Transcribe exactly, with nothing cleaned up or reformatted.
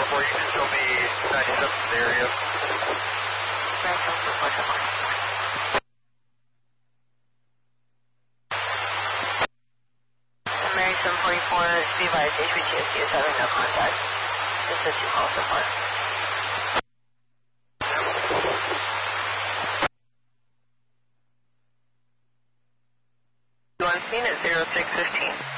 four, you can show me ninety-seventh area. ninety-seven point four seven. Mary seven forty-four, be advised, H B T S C is having no contact. Just the two calls so far. You on scene at zero six fifteen.